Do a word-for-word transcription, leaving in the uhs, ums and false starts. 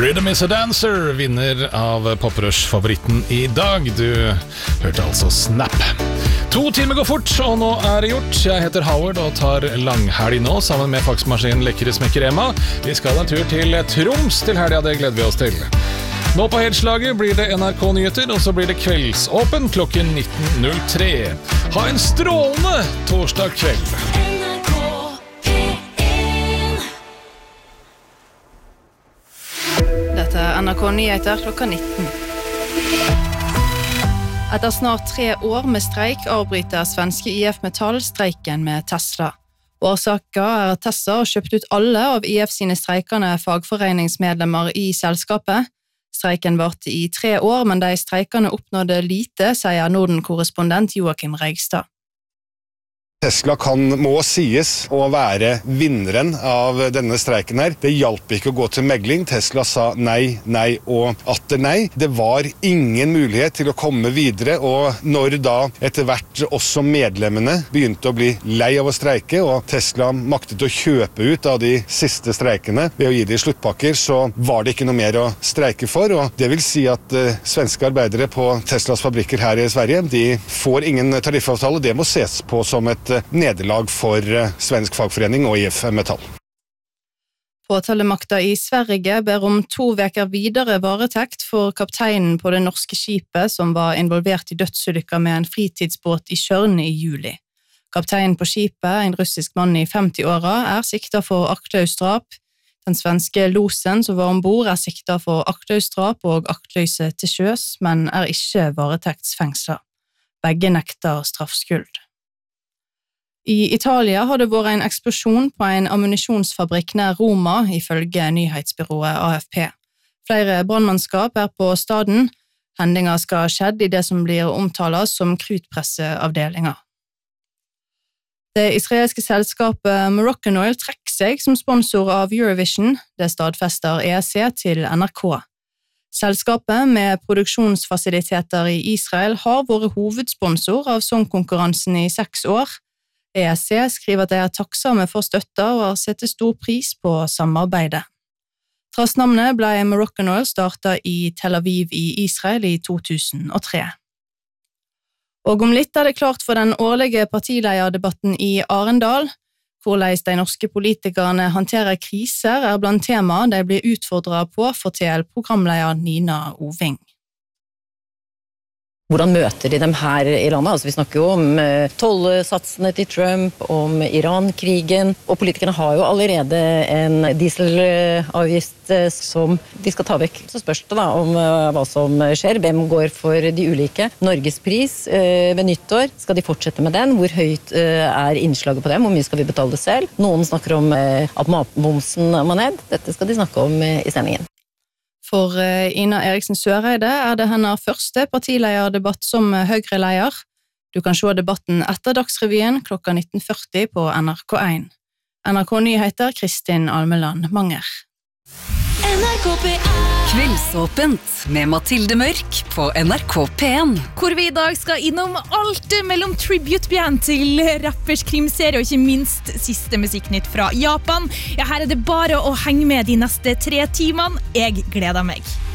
Rhythm is a Dancer, vinner av Poprush-favoritten i dag. Du hørte altså Snap. To timer går fort, og nå er det gjort. Jeg heter Howard og tar langhelg nå, sammen med faksmaskinen Lekre Smekker Emma. Vi skal en tur til Troms til helga, det gleder vi oss til. Nå på helslaget blir det N R K-nyheter, og så blir det kveldsåpen klokken nitten null tre. Ha en strålende torsdag kveld. Dette er N R K-nyheter klokka nitten. Etter snart tre år med streik avbryter svenske I F Metall streiken med Tesla. Årsaken er at Tesla har kjøpt ut alle av I F sine streikende fagforeningsmedlemmer i selskapet. Streiken varte i tre år, men de streikende oppnådde lite, sier Norden-korrespondent Joakim Reigstad. Tesla kan, må sies å være vinneren av denne streiken her. Det hjalp ikke å gå til megling. Tesla sa nei, nei og atter nei. Det var ingen mulighet til å komme videre, og når da etter hvert også medlemmene begynte å bli lei av å streike, og Tesla maktet å kjøpe ut av de siste streikene ved å gi de sluttpakker, så var det ikke noe mer å streike for, og det vil si at uh, svenske arbeidere på Teslas fabrikker her i Sverige, de får ingen tariffavtale. Det må ses på som et nederlag for svensk fagforening og I F Metall. Påtalemakta i Sverige ber om to veker videre varetekt for kapteinen på det norske skipet som var involvert i dødsulykker med en fritidsbåt i Tjørn i juli. Kapteinen på skipet, en russisk mann i femti-åra, er siktet for aktløsdrap. Den svenske losen som var ombord er siktet for aktløsdrap og aktløse til sjøs, men er ikke varetektsfengslet. Begge nekter straffskyld. I Italia har det vært en eksplosjon på en ammunisjonsfabrikk nær Roma, ifølge nyhetsbyrået A F P. Flere brannmannskap er på staden. Hendinga skal ha skjedd i det som blir omtalt som krutpresseavdelinger. Det israelske selskapet Moroccan Oil trekker seg som sponsor av Eurovision. Det stadfester E S C til N R K. Selskapet med produksjonsfasiliteter i Israel har vært hovedsponsor av sangkonkurransen i seks år. E S C skriver at de er takksomme for støtta og har setter stor pris på samarbeidet. Trass navnet ble Moroccan Oil startet i Tel Aviv i Israel i to tusen og tre. Og om litt er det klart for den årlige partileierdebatten i Arendal. Hvordan de norske politikerne håndterer kriser er blant tema de blir utfordret på, forteller programleder Nina Oving. Hvordan møter de dem her i landet? Altså, vi snakker jo om tollsatsene til Trump, om Iran-krigen, og politikerne har jo allerede en dieselavgift som de skal ta vekk. Så spørs det da om hva som skjer, hvem går for de ulike. Norges pris ved nyttår, skal de fortsette med den? Hvor høyt er innslaget på dem? Hvor mye skal vi betale selv? Noen snakker om at matmomsen må ned. Dette skal de snakke om i sendingen. For Ina Eriksen Søreide er det hennes første partileierdebatt som Høyre-leder. Du kan se debatten etter Dagsrevyen klokka nitten førti på N R K én. N R K-nyheter Kristin Almeland Manger. N R K P én Kveldsåpent med Mathilde Mørk på N R K P én. Hvor vi i dag skal innom alt mellom tribute-band til rappers krimserie og ikke minst siste musikknytt fra Japan. Ja, her er det bare å henge med de neste tre timene. Jeg gleder meg.